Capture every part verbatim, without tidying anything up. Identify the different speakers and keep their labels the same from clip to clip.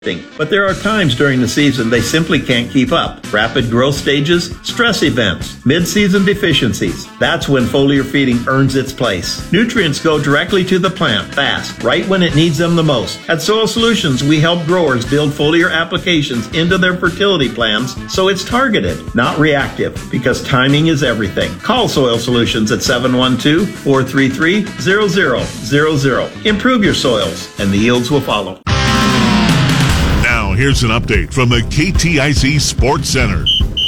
Speaker 1: But there are times during the season they simply can't keep up. Rapid growth stages, stress events, mid-season deficiencies. That's when foliar feeding earns its place. Nutrients go directly to the plant fast, right when it needs them the most. At Soil Solutions, we help growers build foliar applications into their fertility plans so it's targeted, not reactive, because timing is everything. Call Soil Solutions at seven one two, four three three, zero zero zero zero. Improve your soils, and the yields will follow.
Speaker 2: Now, here's an update from the K T I Z Sports Center.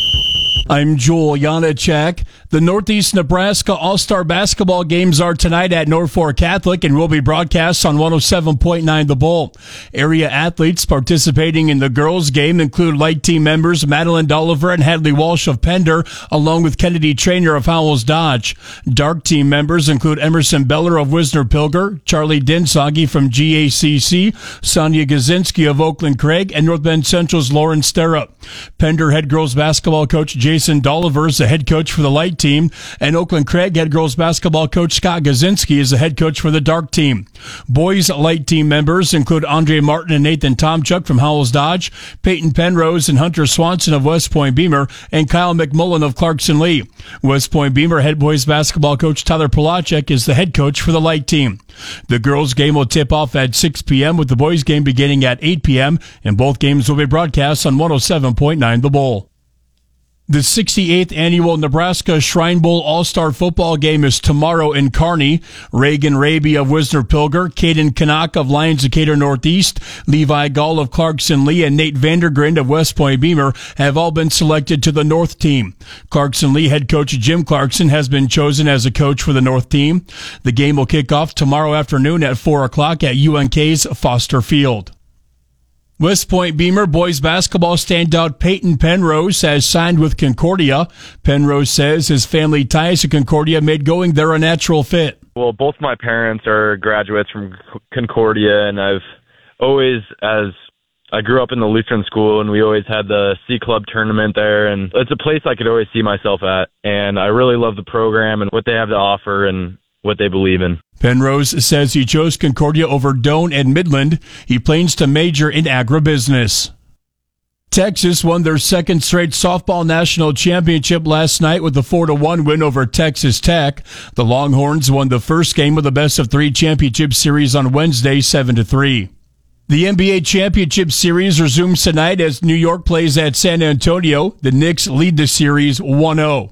Speaker 3: I'm Joel Janacek. The Northeast Nebraska All-Star Basketball games are tonight at Norfolk Catholic and will be broadcast on one oh seven point nine The Bull. Area athletes participating in the girls' game include light team members Madeline Dolliver and Hadley Walsh of Pender, along with Kennedy Trainer of Howells Dodge. Dark team members include Emerson Beller of Wisner-Pilger, Charlie Dinsoggy from G A C C, Sonia Gazinski of Oakland Craig, and North Bend Central's Lauren Sterrup. Pender head girls basketball coach Jason Dolliver is the head coach for the light team, and Oakland Craig head girls basketball coach Scott Gazinski is the head coach for the dark team. Boys light team members include Andre Martin and Nathan Tomchuk from Howells Dodge, Peyton Penrose and Hunter Swanson of West Point Beamer, and Kyle McMullen of Clarkson Lee. West Point Beamer head boys basketball coach Tyler Polacek is the head coach for the light team. The girls game will tip off at six p.m. with the boys game beginning at eight p.m. and both games will be broadcast on one oh seven point nine The Bull. The sixty-eighth annual Nebraska Shrine Bowl All-Star Football Game is tomorrow in Kearney. Reagan Raby of Wisner-Pilger, Caden Canuck of Lions Decatur Northeast, Levi Gall of Clarkson Lee, and Nate Vandergrind of West Point Beamer have all been selected to the North team. Clarkson Lee head coach Jim Clarkson has been chosen as a coach for the North team. The game will kick off tomorrow afternoon at four o'clock at U N K's Foster Field. West Point Beamer boys basketball standout Peyton Penrose has signed with Concordia. Penrose says his family ties to Concordia made going there a natural fit.
Speaker 4: Well, both my parents are graduates from Concordia, and I've always, as I grew up in the Lutheran school, and we always had the C Club tournament there, and it's a place I could always see myself at, and I really love the program and what they have to offer and what they believe in.
Speaker 3: Penrose says he chose Concordia over Doane and Midland. He plans to major in agribusiness. Texas won their second straight softball national championship last night with a four to one win over Texas Tech. The Longhorns won the first game of the best of three championship series on Wednesday, seven to three. The N B A Championship Series resumes tonight as New York plays at San Antonio. The Knicks lead the series one oh.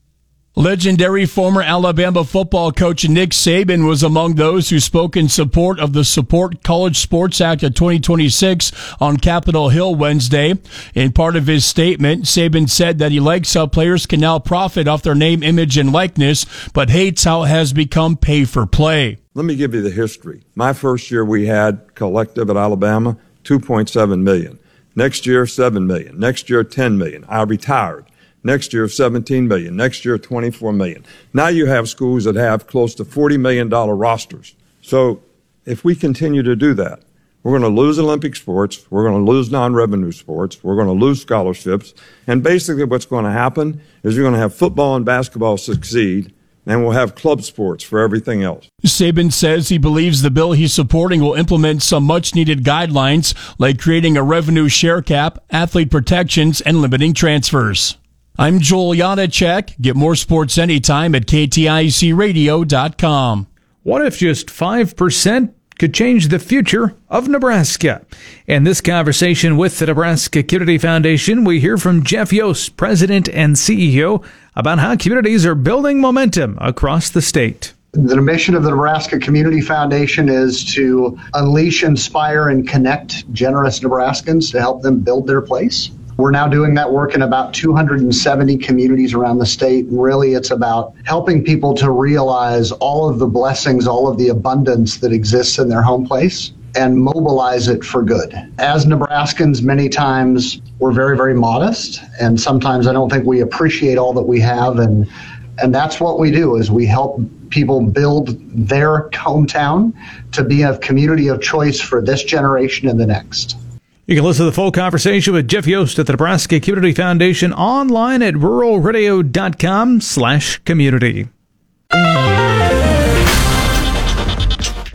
Speaker 3: Legendary former Alabama football coach Nick Saban was among those who spoke in support of the Support College Sports Act of twenty twenty-six on Capitol Hill Wednesday. In part of his statement, Saban said that he likes how players can now profit off their name, image, and likeness, but hates how it has become pay for play.
Speaker 5: Let me give you the history. My first year we had collective at Alabama, two point seven million dollars. Next year, seven million dollars. Next year, ten million dollars. I retired. Next year, seventeen million dollars. Next year, twenty-four million dollars. Now you have schools that have close to forty million dollars rosters. So if we continue to do that, we're going to lose Olympic sports. We're going to lose non-revenue sports. We're going to lose scholarships. And basically what's going to happen is you're going to have football and basketball succeed, and we'll have club sports for everything else.
Speaker 3: Saban says he believes the bill he's supporting will implement some much-needed guidelines, like creating a revenue share cap, athlete protections, and limiting transfers. I'm Joel Janacek. Get more sports anytime at K T I Z radio dot com.
Speaker 6: What if just five percent could change the future of Nebraska? In this conversation with the Nebraska Community Foundation, we hear from Jeff Yost, President and C E O, about how communities are building momentum across the state.
Speaker 7: The mission of the Nebraska Community Foundation is to unleash, inspire, and connect generous Nebraskans to help them build their place. We're now doing that work in about two hundred seventy communities around the state. And really, it's about helping people to realize all of the blessings, all of the abundance that exists in their home place and mobilize it for good. As Nebraskans, many times we're very, very modest. And sometimes I don't think we appreciate all that we have. And, and that's what we do, is we help people build their hometown to be a community of choice for this generation and the next.
Speaker 6: You can listen to the full conversation with Jeff Yost at the Nebraska Community Foundation online at rural radio dot com slash community.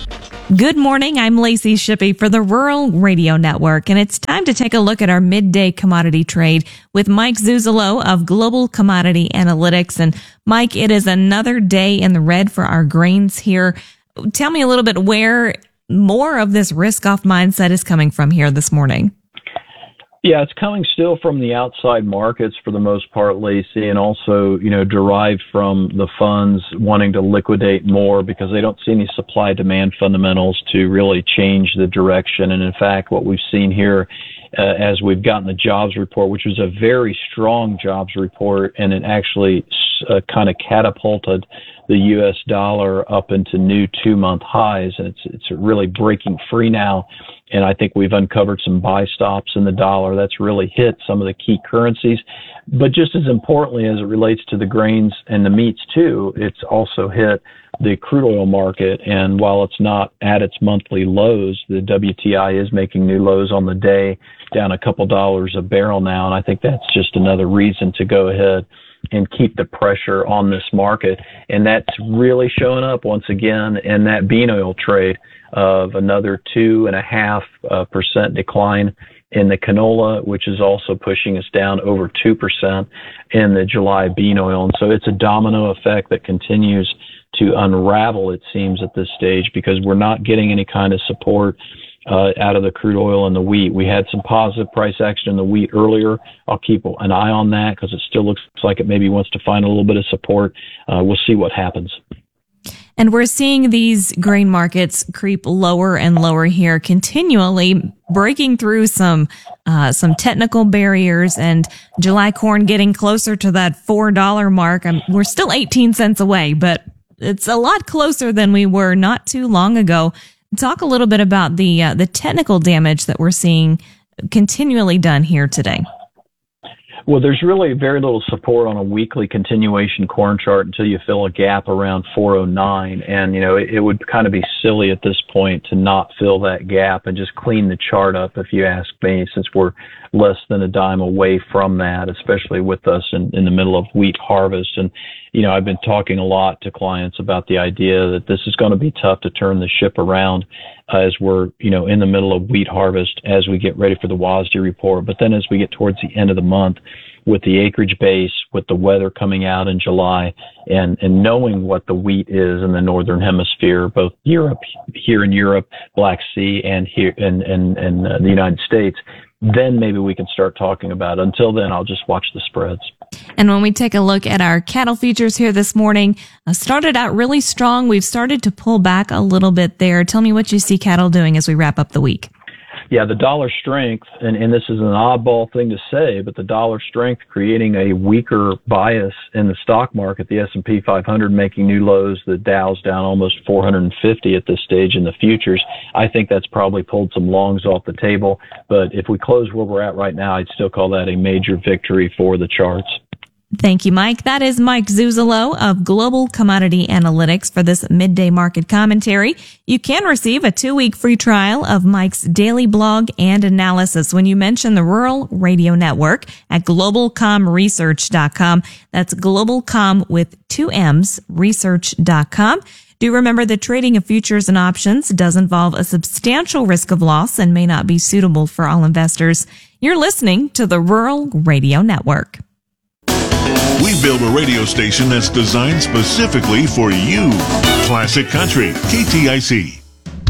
Speaker 8: Good morning. I'm Lacey Shippey for the Rural Radio Network, and it's time to take a look at our midday commodity trade with Mike Zuzolo of Global Commodity Analytics. And Mike, it is another day in the red for our grains here. Tell me a little bit where more of this risk-off mindset is coming from here this morning.
Speaker 9: Yeah, it's coming still from the outside markets for the most part, Lacey, and also, you know, derived from the funds wanting to liquidate more because they don't see any supply-demand fundamentals to really change the direction. And in fact, what we've seen here uh, as we've gotten the jobs report, which was a very strong jobs report, and it actually uh, kind of catapulted the U S dollar up into new two-month highs, and it's it's really breaking free now. And I think we've uncovered some buy stops in the dollar. That's really hit some of the key currencies. But just as importantly as it relates to the grains and the meats too, it's also hit the crude oil market. And while it's not at its monthly lows, the W T I is making new lows on the day, down a couple dollars a barrel now. And I think that's just another reason to go ahead and keep the pressure on this market. And that's really showing up once again in that bean oil trade of another two and a half uh, percent decline in the canola, which is also pushing us down over two percent in the July bean oil. And so it's a domino effect that continues to unravel, it seems, at this stage, because we're not getting any kind of support Uh, out of the crude oil and the wheat. We had some positive price action in the wheat earlier. I'll keep an eye on that because it still looks like it maybe wants to find a little bit of support. Uh, we'll see what happens.
Speaker 8: And we're seeing these grain markets creep lower and lower here, continually breaking through some uh, some technical barriers, and July corn getting closer to that four dollar mark. I'm, we're still eighteen cents away, but it's a lot closer than we were not too long ago. Talk a little bit about the uh, the technical damage that we're seeing continually done here today.
Speaker 9: Well, there's really very little support on a weekly continuation corn chart until you fill a gap around four oh nine. And, you know, it, it would kind of be silly at this point to not fill that gap and just clean the chart up, if you ask me, since we're less than a dime away from that, especially with us in, in the middle of wheat harvest. And, you know, I've been talking a lot to clients about the idea that this is going to be tough to turn the ship around uh, as we're, you know, in the middle of wheat harvest as we get ready for the W A S D report. But then as we get towards the end of the month, with the acreage base, with the weather coming out in July, and, and knowing what the wheat is in the Northern Hemisphere, both Europe, here in Europe, Black Sea, and here in, in, in uh, the United States, then maybe we can start talking about it. Until then, I'll just watch the spreads.
Speaker 8: And when we take a look at our cattle futures here this morning, uh, started out really strong. We've started to pull back a little bit there. Tell me what you see cattle doing as we wrap up the week.
Speaker 9: Yeah, the dollar strength, and, and this is an oddball thing to say, but the dollar strength creating a weaker bias in the stock market, the S and P five hundred making new lows, the Dow's down almost four hundred fifty at this stage in the futures. I think that's probably pulled some longs off the table, but if we close where we're at right now, I'd still call that a major victory for the charts.
Speaker 8: Thank you, Mike. That is Mike Zuzolo of Global Commodity Analytics for this midday market commentary. You can receive a two-week free trial of Mike's daily blog and analysis when you mention the Rural Radio Network at global com research dot com. That's globalcom with two M's, research dot com. Do remember that trading of futures and options does involve a substantial risk of loss and may not be suitable for all investors. You're listening to the Rural Radio Network.
Speaker 2: We built a radio station that's designed specifically for you. Classic Country, K T I C.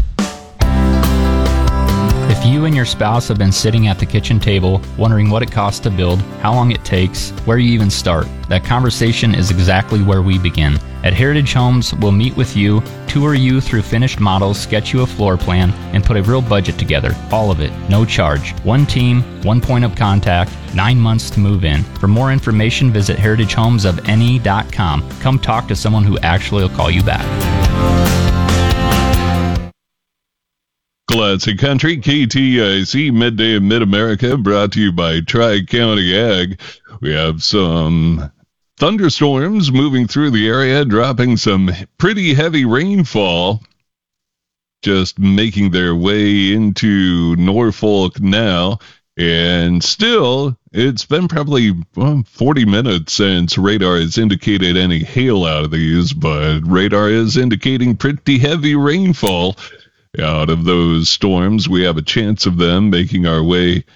Speaker 10: If you and your spouse have been sitting at the kitchen table wondering what it costs to build, how long it takes, where you even start, that conversation is exactly where we begin. At Heritage Homes, we'll meet with you, tour you through finished models, sketch you a floor plan, and put a real budget together. All of it, no charge. One team, one point of contact, nine months to move in. For more information, visit heritage homes of n e dot com. Come talk to someone who actually will call you back.
Speaker 11: Classic Country, K T I C, Midday in Mid-America, brought to you by Tri-County Ag. We have some thunderstorms moving through the area, dropping some pretty heavy rainfall, just making their way into Norfolk now. And still, it's been probably well, forty minutes since radar has indicated any hail out of these, but radar is indicating pretty heavy rainfall. Out of those storms, we have a chance of them making our way